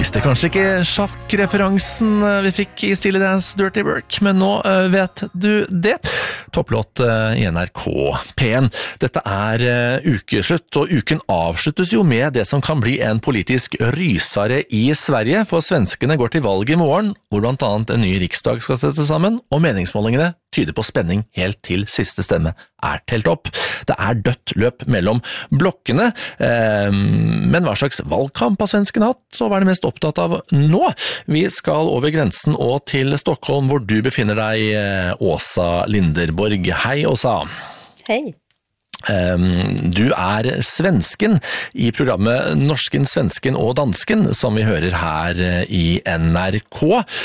Visste kanskje ikke sjakkreferansen vi fikk i Steely Dance Dirty Work, men nå vet du det. Topplåt i NRK P1. Dette ukeslutt, og uken avsluttes jo med det som kan bli en politisk rysare i Sverige, for svenskene går til valg i morgen, hvor blant annet en ny riksdag skal sette sammen, og meningsmålingene tyder på spenning helt til siste stemme telt opp. Det dødt løp mellom blokkene, men hva slags valgkamp har svenskene hatt, og hva det mest opptatt av nå? Vi skal over grensen og til Stockholm, hvor du befinner deg, Åsa Linderborg. Hei, Åsa. Hei. Du svensken i programmet Norsken, Svensken og Dansken, som vi hører her i NRK,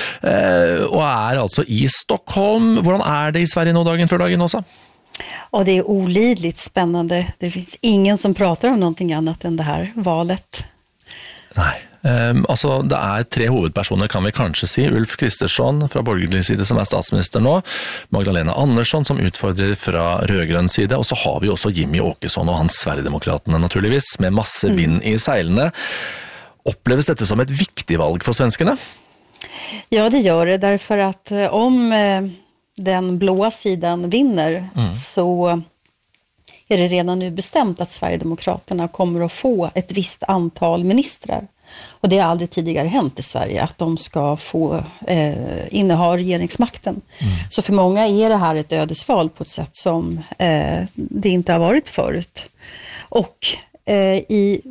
og altså i Stockholm. Hvordan det i Sverige nå dagen før dagen, Åsa? Och det olidligt spännande. Det finns ingen som pratar om någonting annat än det här valet. Nej. Altså, det tre hovedpersoner, kan vi kanskje si. Ulf Kristersson fra borgerlig side, som statsminister nå. Magdalena Andersson, som utfordrer fra rødgrønn side. Og så har vi også Jimmy Åkesson og hans Sverigedemokratene, naturligvis, med masse vind i seilene. Oppleves dette som et viktig valg for svenskene? Ja, det gör det. Därför att om den blåa sidan vinner så det redan nu bestämt att Sverigedemokraterna kommer att få ett visst antal ministrar. Och det har aldrig tidigare hänt i Sverige att de ska få inneha regeringsmakten. Så för många det här ett ödesval på ett sätt som det inte har varit förut. Och i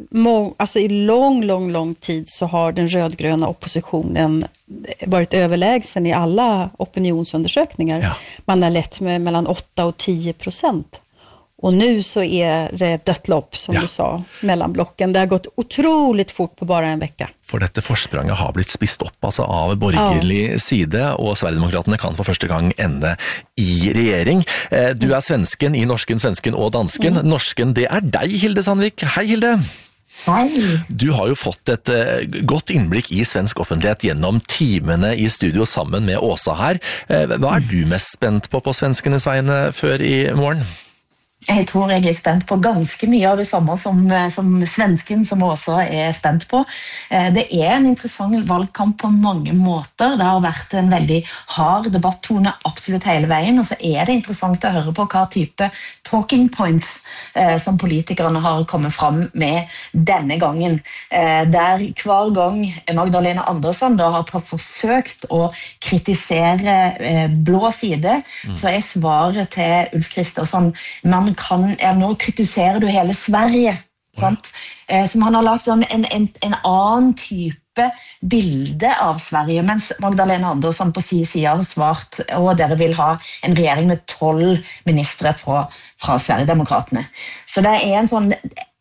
lång tid så har den rödgröna oppositionen varit överlägsen i alla opinionsundersökningar. Ja. Man har lett med mellan 8 och 10%. Och nu så det dött lopp, som du sa, mellan blocken. Det har gått otroligt fort på bara en vecka. For dette forspranget har blitt spist opp av borgerlig side, og Sverigedemokratene kan for første gang ende i regjering. Du svensken i Norsken, Svensken og Dansken. Norsken, det deg, Hilde Sandvik. Hei, Hilde! Hei. Du har jo fått et godt innblikk i svensk offentlighet gjennom timene i studio sammen med Åsa her. Hva du mest spent på svenskenes vegne før i morgen? Jeg tror jeg spent på ganske mye av det samme som svensken, som også spent på. Det en interessant valgkamp på mange måter. Det har vært en veldig hard debattone absolutt hele veien, og så det interessant å høre på hva type talking points som politikerne har kommet fram med denne gangen. Der hver gang Magdalena Andersson da har forsøkt å kritisere blå side, så svaret til Ulf Kristersson, nå kritiserer du hele Sverige, sant? Som han har lagt en annen type bilde av Sverige, mens Magdalena Andersson på sin side har svart, og dere vil ha en regjering med 12 ministre fra Sverigedemokratene. Så det en sånn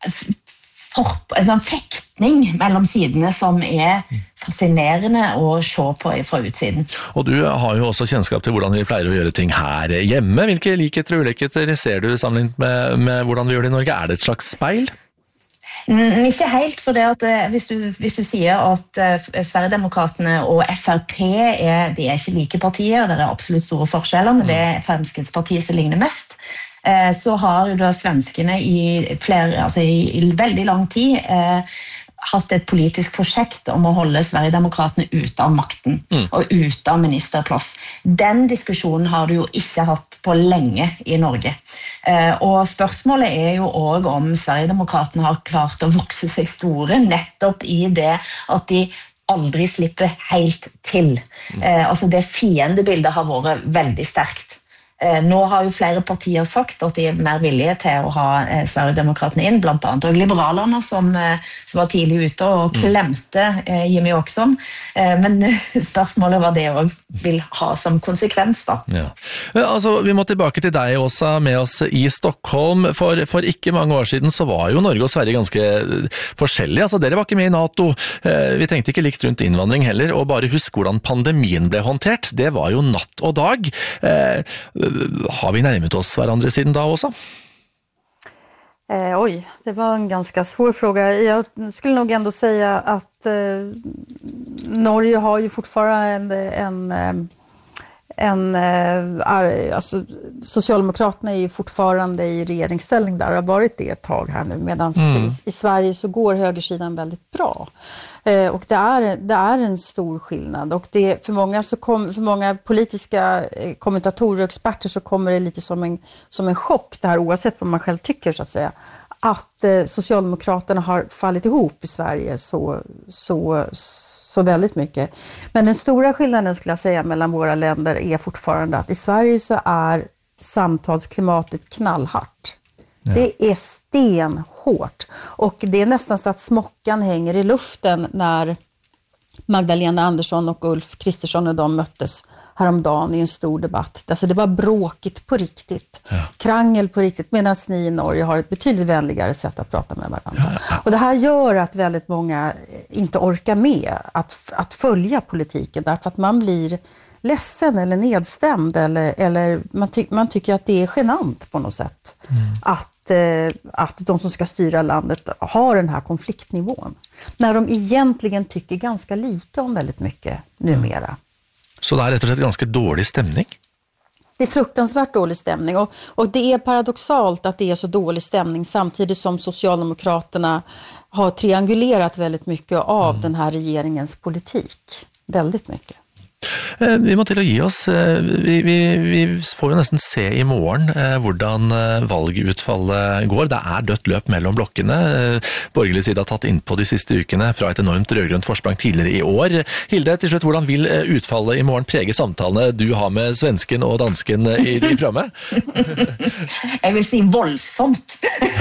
fektning mellom sidene som fascinerende å se på fra utsiden. Og du har jo også kjennskap til hvordan vi pleier å gjøre ting her hjemme. Hvilke likheter og ulikheter ser du sammenlignet med hvordan vi gjør det i Norge? Det et slags speil? Ikke helt, for det at hvis du sier at Sverigedemokratene og FrP de ikke like partier, det absolutt store forskjeller, men det Fremskrittspartiet som ligner mest, så har jo da svenskene i veldig lang tid hatt et politisk prosjekt om å holde Sverigedemokratene ute av makten og ute av ministerplass. Den diskusjonen har du jo ikke hatt på lenge i Norge. Og spørsmålet jo også om Sverigedemokratene har klart å vokse seg store, nettopp i det at de aldri slipper helt til. Det fiendebildet har vært veldig sterkt. Nå har jo flere partier sagt at de mer villige til å ha Sverigedemokratene inn, blant annet og liberalerne som var tidlig ute og klemte Jimmy Åkesson, men spørsmålet var det også vil ha som konsekvens da. Ja. Vi må tilbake til deg også, med oss i Stockholm. For ikke mange år siden så var jo Norge og Sverige ganske forskjellige. Dere var ikke med i NATO. Vi tenkte ikke likt rundt innvandring heller, og bare husk hvordan pandemien ble håndtert. Det var jo natt og dag. Har vi närmat oss varandra siden da också? Oj, det var en ganska svår fråga. Jag skulle nog ändå säga att Norge har ju fortfarande alltså, Socialdemokraterna är ju fortfarande i regeringsställning där, har varit det ett tag här nu, medan i Sverige så går högersidan väldigt bra. Och det är en stor skillnad, och det, för många politiska kommentatorer och experter så kommer det lite som en chock, det här, oavsett vad man själv tycker så att säga, att Socialdemokraterna har fallit ihop i Sverige så väldigt mycket. Men den stora skillnaden skulle jag säga mellan våra länder är fortfarande att i Sverige så är samtalsklimatet knallhårt. Ja. Det är stenhårt, och det är nästan så att smockan hänger i luften när Magdalena Andersson och Ulf Kristersson och de möttes häromdagen i en stor debatt. Alltså det var bråkigt på riktigt, krangel på riktigt, medan ni i Norge har ett betydligt vänligare sätt att prata med varandra. Ja. Och det här gör att väldigt många inte orkar med att följa politiken, därför att man blir ledsen eller nedstämd, eller man tycker att det är genant på något sätt att de som ska styra landet har den här konfliktnivån, när de egentligen tycker ganska lika om väldigt mycket numera. Så det är rätt och slett ganska dålig stämning? Det är fruktansvärt dålig stämning, och det är paradoxalt att det är så dålig stämning samtidigt som Socialdemokraterna har triangulerat väldigt mycket av den här regeringens politik. Väldigt mycket. Vi må til å gi oss. Vi får jo nesten se i morgen hvordan valgutfallet går. Det er dødt løp mellom blokkene. Borgerlig side har tatt inn på de siste ukene fra et enormt rødgrønt forsprang tidligere i år. Hilde, til slutt, hvordan vil utfallet i morgen prege samtalene du har med svensken og dansken i programmet? Jeg vil si voldsomt.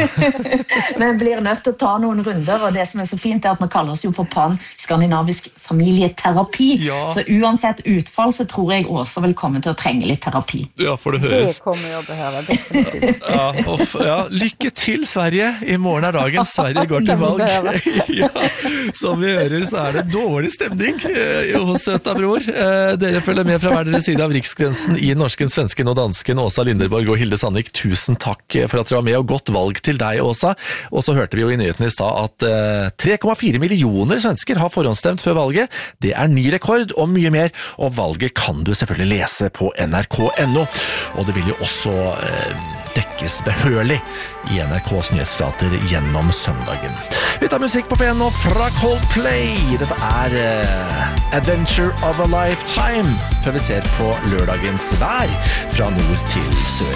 Vi blir nødt til å ta noen runder, og det som er så fint er at vi kaller oss jo for pan-skandinavisk familieterapi. Ja. Så uansett utfall så tror jeg Åsa vil komme til å trenge litt terapi. Ja, for det høres. Det kommer jeg å behøve, definitivt. Ja, lykke til Sverige. I morgen er dagen Sverige går til valg. Ja, som vi hører så er det dårlig stemning hos søta bror. Dere følger med fra hver deres side av riksgrensen i norsken, svensken og dansken. Åsa Linderborg og Hilde Sandvik, tusen takk for at dere var med, og godt valg til deg, Åsa. Og så hørte vi jo i nyhetene i stad at 3,4 millioner svensker har forhåndsstemt før valget. Det er ny rekord og mye mer. Og valget kan du selvfølgelig lese på nrk.no, og det vil jo også dekkes behørlig i NRKs nyhetsflater gjennom søndagen. Vi tar musikk på P1 nå fra Coldplay. Dette er Adventure of a Lifetime, før vi ser på lørdagens vær fra nord til sør.